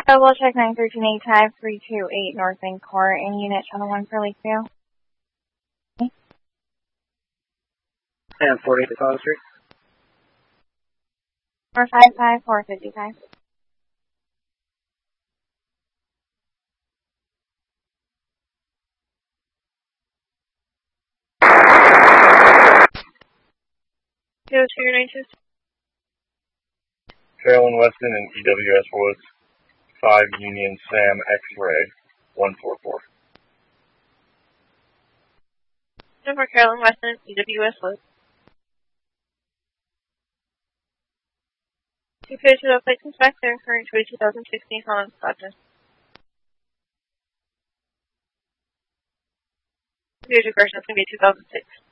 Double check 913 type 328 North End Court and unit channel 1 for Lakeview. And 48 College Street. 455, 455. Carolyn Weston and EWS Woods, 5 Union Sam X-Ray, 144. For Carolyn Weston, EWS Woods. 2 pairs of plates inspector, current 2016 Honda Stockton. 2 pairs of corrections, going to be 2006.